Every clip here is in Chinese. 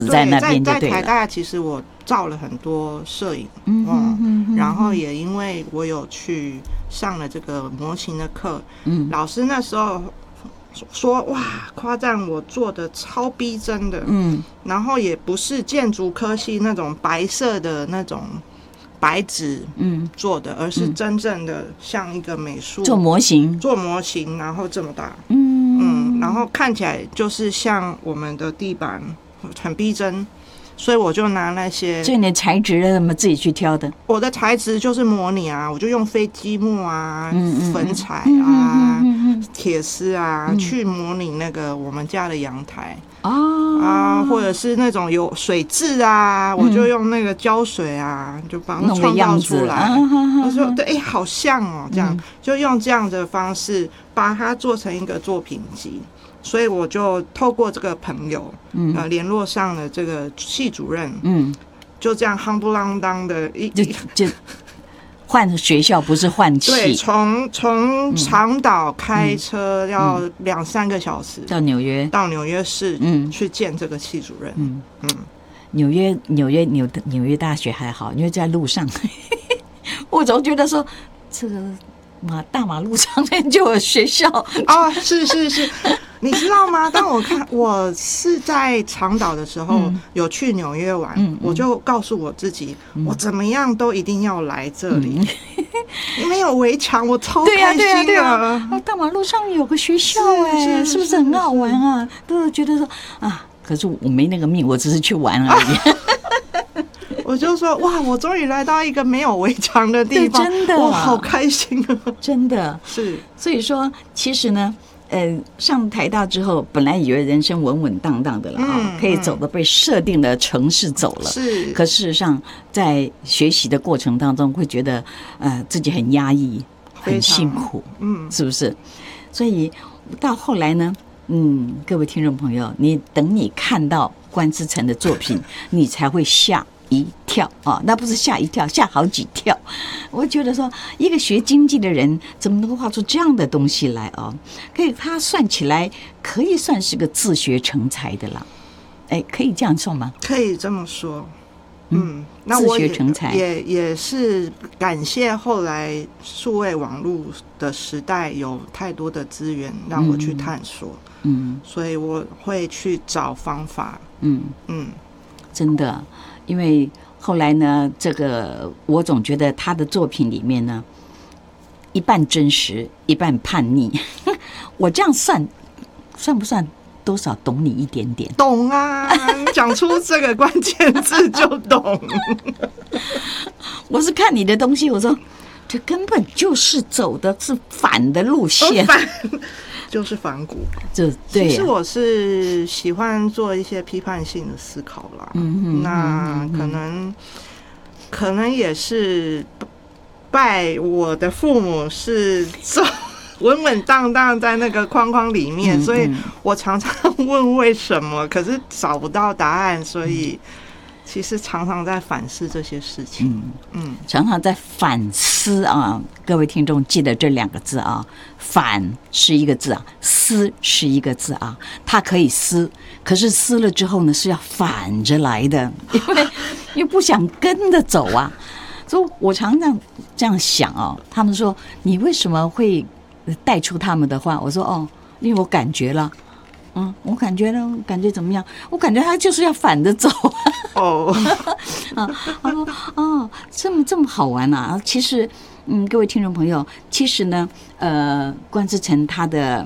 在那边就对了。 在台大其实我照了很多摄影，然后也因为我有去上了这个模型的课，老师那时候说哇，夸赞我做的超逼真的，然后也不是建筑科系那种白色的那种白纸做的，而是真正的像一个美术做模型， 然后这么大，然后看起来就是像我们的地板很逼真，所以我就拿那些， 所以你的材质怎么自己去挑的？ 我的材质就是模拟啊，我就用飞机木啊、粉彩啊、铁丝啊去模拟那个我们家的阳台。或者是那种有水渍啊，我就用那个胶水啊，就把它创造出来。我说对，好像哦，这样就用这样的方式把它做成一个作品集。所以我就透过这个朋友，联络上了这个系主任，就这样夯不啷当的就换学校，不是换系。 对，从长岛开车要2-3个小时到纽约市，去见这个系主任。 纽约大学还好，因为在路上，我总觉得说这个大马路上面就有学校是。你知道吗？当我是在长岛的时候，有去纽约玩，我就告诉我自己，我怎么样都一定要来这里。没有围墙，我超开心的。 大马路上有个学校，是不是很好玩啊？都觉得说可是我没那个命，我只是去玩而已。 我就说哇，我终于来到一个没有围墙的地方， 真的， 我好开心啊！ 真的是， 所以说其实呢。上台大之后，本来以为人生稳稳当当的了可以走的被设定的城市走了。 是， 可事实上，在学习的过程当中，会觉得自己很压抑，很辛苦，是不是？所以到后来呢，各位听众朋友，等你看到关之诚的作品，你才会吓一跳那不是吓一跳，吓好几跳。我觉得说，一个学经济的人怎么能够画出这样的东西来他算起来可以算是个自学成才的啦。可以这样说吗？ 可以这么说。那我自学成才也是感谢后来数位网络的时代有太多的资源让我去探索。所以我会去找方法。 真的。因为后来呢，这个我总觉得他的作品里面呢，一半真实，一半叛逆。我这样算不算多少懂你一点点？ 懂啊，你讲出这个关键字就懂。 我是看你的东西，我说这根本就是走的是反的路线。 就是反骨， 对。 其实我是喜欢做一些批判性的思考啦。那可能也是拜我的父母是稳稳当当在那个框框里面，所以我常常问为什么，可是找不到答案，所以其实常常在反思这些事情。 常常在反思各位听众记得这2个字反是一个字思是一个字它可以思，可是思了之后呢是要反着来的，因为不想跟着走所以我常常这样想他们说你为什么会带出他们的话，我说因为我感觉了。我感觉呢，感觉怎么样？我感觉他就是要反着走。他说这么好玩其实，各位听众朋友，其实呢，关之诚他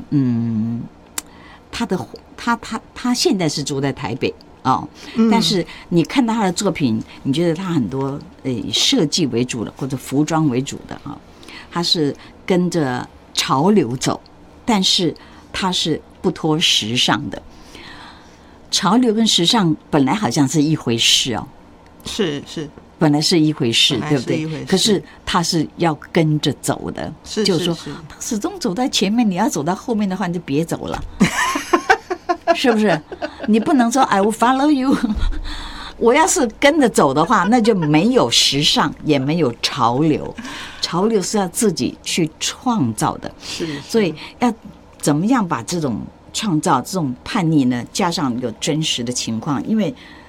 现在是住在台北但是你看到他的作品，你觉得他很多以设计为主的或者服装为主的他是跟着潮流走，但是他是不脱时尚的。潮流跟时尚本来好像是一回事是本来是一回事，对不对？可是他是要跟着走的，就是说他始终走在前面，你要走到后面的话，你就别走了，是不是？你不能说 I will follow you。我要是跟着走的话，那就没有时尚，也没有潮流。潮流是要自己去创造的，所以要怎么样把这种创造、这种叛逆呢，加上有真实的情况？因为